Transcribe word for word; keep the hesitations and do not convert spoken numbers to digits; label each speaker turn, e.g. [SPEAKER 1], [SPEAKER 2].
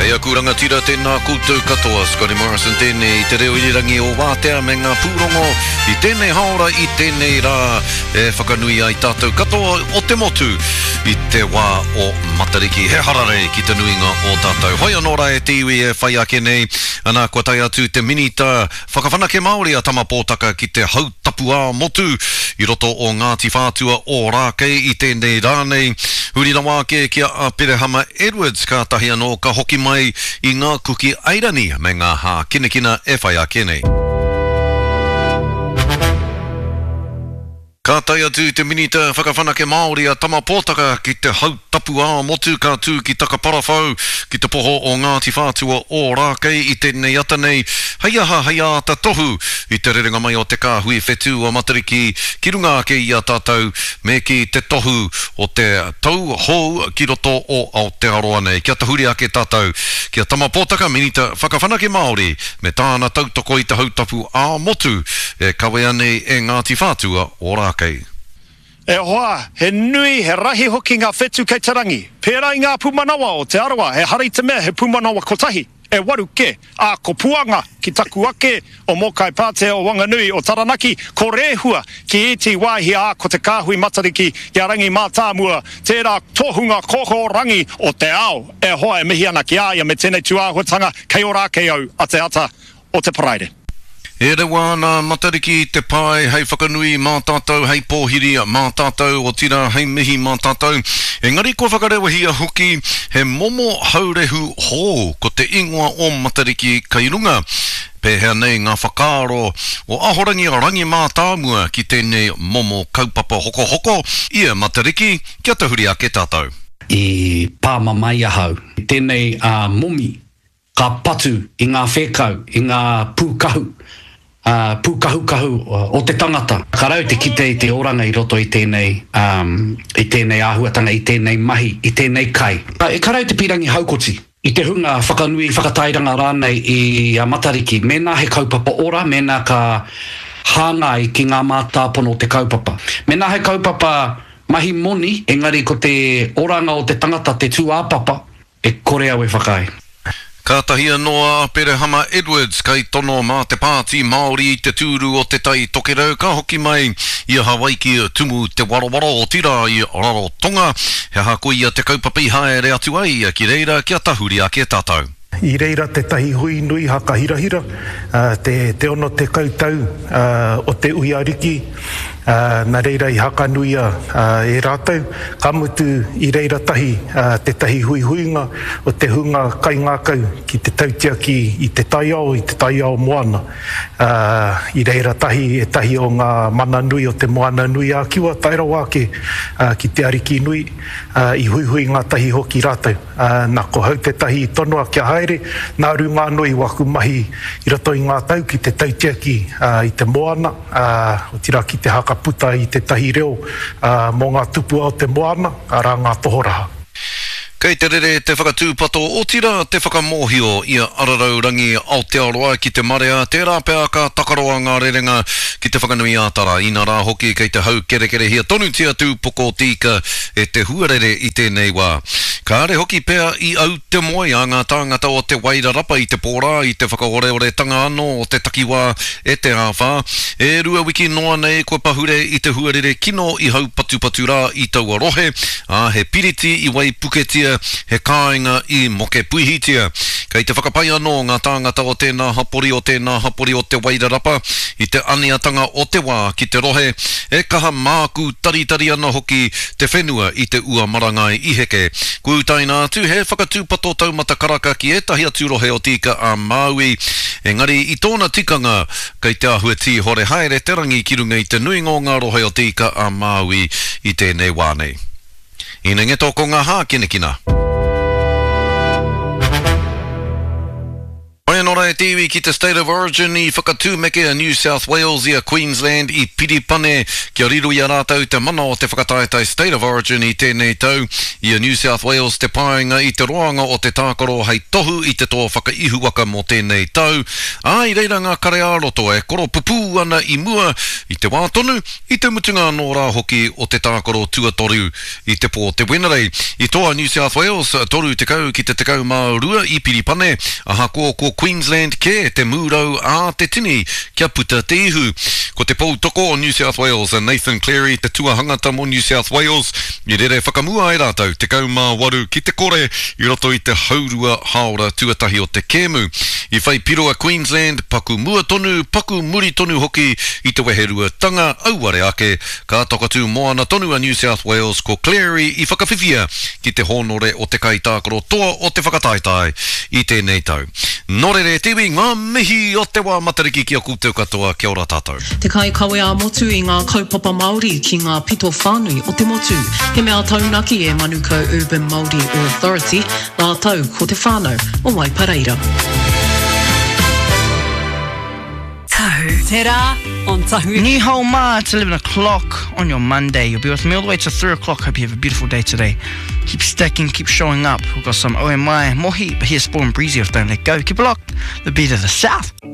[SPEAKER 1] Hea kuranga tira tēnā koutou katoa, Scotty Morrison tēnei te reo irirangi o Wātea me ngā pūrongo i tēnei haora i tēnei rā e whakanui ai tātou katoa o te motu i te wā o Matariki. He harare ki te nuinga o tātou. Hoi anō e te iwi e whai ake nei, ana kua tai atu te minita whakawhanake Māori a tama pōtaka ki te hautapu a motu i roto o Ngāti Whātua o Rākei i tēnei rānei. Hurira wāke kia a Perehama Edwards ka tahi anō ka hoki mai i ngā kuki airani me ngā hā kinekina e whai ake nei. Ka tai atu te minita whakawhanake Māori a tama pōtaka ki te hautapu a motu ka tū ki Takaparawhau ki te poho o Ngāti Whātua o Rākei i tēnei ata nei. Hei aha, hei ata tohu i te rerenga mai o te kāhui whetū o Matariki ki runga ake i a tātou me ki te tohu o te tau hou ki roto o Aotearoa nei. Kia tahuri ake tātou kia tama pōtaka minita whakawhanake Māori me tāna tautoko i te hautapu a motu e kawe nei e Ngāti Whātua o Rākei.
[SPEAKER 2] E hoa, he nui, he rahi hoki ngā whetū kei te rangi. Pērai ngā pūmanawa o te arawa, he harai te mea he pūmanawa kotahi. E waru ke, a ko puanga ki taku ake o Mokai Pātea o Wanganui o Taranaki, ko rehua ki iti wāhi a ko te kāhui Matariki i a rangi mātāmua, tērā tohunga koko rangi o te ao. E hoa e mihi ana ki āia me tēnei tuāhuatanga kei o Rākei au a te ata o te paraire.
[SPEAKER 1] E rewa nā Matariki te pai hei whakanui mā tātou, hei pōhiri mā tātou, o tira hei mihi mā tātou. Engari ko whakarewa hia hoki, he momo haurehu hō ko te ingoa o Matariki kai runga. Pēhea nei ngā whakaaro o ahorangi a rangi mā tāmua ki tēnei momo kaupapa hoko hoko. Ia Matariki, kia tahuri ake tātou.
[SPEAKER 3] I pāma mai ahau, tēnei uh, momi, ka patu i ngā whekau, i ngā pūkahu. Uh, pūkahu-kahu uh, o te tangata. Karau te kite i te oranga i roto i tēnei, um, i tēnei āhuatanga, i tēnei mahi, i tēnei kai. Uh, e karau te pirangi haukoti. I te hunga whakanui, whakatairanga rānei i a Matariki. Mēnā he kaupapa ora, mēnā ka hāngai ki ngā mātāpono o te kaupapa. Mēnā he kaupapa mahi moni, engari ko te oranga o te tangata, te tūāpapa, e kore au e whakai.
[SPEAKER 1] Ka tahi noa Perehama Edwards kai tono mā te pāti Māori i te tūru o te tai tokerau ka hoki mai i a Hawaii ki tumu te warawara o tira i Rarotonga. He hako ia te kaupapa i haere atu ai ki reira kia tahuri ake tātou.
[SPEAKER 4] I reira te tahi hui nui haka hirahira, uh, te, te ono te kautau uh, o te uiariki, uh, nā reira i haka nuia uh, e rātou, ka mutu i reira tahi, uh, te tahi hui huinga o te hunga kai ngākau ki te tautiaki i te taiao, i te taiao moana. Uh, I reira tahi e tahi o ngā mana nui o te moana nui a kiwa taira wāke uh, ki te ariki nui, uh, i hui hui ngā tahi hoki rātou. Uh, nā ko hau te tahi tonoa kia haere, nā runga noi waku mahi i rato i ngā tau ki te tautiaki uh, i te moana, uh, o tira ki te hakaputa i te tahi reo uh, mō ngā tupu o te moana, ara ngā tohoraha.
[SPEAKER 1] Kei te rere te whakatūpato o tira te whakamohio i a Ararau rangi Aotearoa ki te marea, te rāpea ka takaroa ngā rerenga ki te whakanui ātara. Ina rā hoki kei te hau kere kere hia tonu tia tūpoko tika e te huarere i tēnei wā. Ka are hoki pea i au te moe a ngā tāngata o te Wairarapa i te pōrā, i te whakaoreore tanga ano o te takiwā e te āwhā. E rua wiki noa nei koe pahure i te huarere kino i hau patupatu rā i taua rohe, a he piriti i wai puketia he kāinga i moke puihitia. Kei te whakapai anō ngā tāngata o tēnā hapori o tēnā hapori o te Wairarapa i te aniatanga o te wā ki te rohe e kaha māku taritari ana hoki te whenua i te ua marangai i heke. Kūtaina atu he whakatūpato taumata karaka ki etahi atu rohe o tika a Maui. Engari i tōna tikanga kei te ahuati hore haere te rangi ki runga i te nuingo ngā rohe o tika a Maui i tēnei wānei. Ina nge tōko ngā hā kinekina. Oi Ai, nora e tiwi ki te State of Origin I whakatūmeke a New South Wales I a Queensland I piripane kia riru I a rātau te mana o te whakataetai State of Origin I tēnei tau I a New South Wales te pāinga I te roanga o te tākaro hei tohu I te toa whakaihuaka mō tēnei tau. Ai, reira ngā kare āroto e koro pupu ana I mua I te wātonu I te mutunga nō rā hoki o te tākaro tuatoru I te pō te Wenerei. I toa New South Wales toru te kau ki te te kau mā rua I piripane aha ko ko Queensland ke te mūrau a te tini kia puta te ihu. Ko te pautoko o New South Wales Nathan Cleary te tuahangata mo New South Wales I rere whakamua ai rātau te kau mā waru ki te kore I roto I te haurua haora tuatahi o te kēmu. I whai piro a Queensland paku mua tonu paku muri tonu hoki I te weherua tanga auare ake ka tokatu moana tonu a New South Wales ko Cleary I whakawhiwhia ki te honore o te kaitākaro toa o te whakataetai I tēnei tau. Norere tiwi ngā mihi o te wā matariki ki a kūteu katoa kia ora tātou.
[SPEAKER 5] Te kai kawe a motu I ngā kaupapa Māori ki ngā pito whānui o te motu. He mea taunaki e Manuka Urban Māori Authority nā tau ko te whānau o Waipareira.
[SPEAKER 6] Tahu. Te rā on Tahu.
[SPEAKER 7] Ni hao ma, it's eleven o'clock on your Monday. You'll be with me all the way to three o'clock. Hope you have a beautiful day today. Keep stacking, keep showing up. We've got some O M I, mohi, but here's Spore and Breezy if Don't Let Go. Keep it locked. The beat of the South.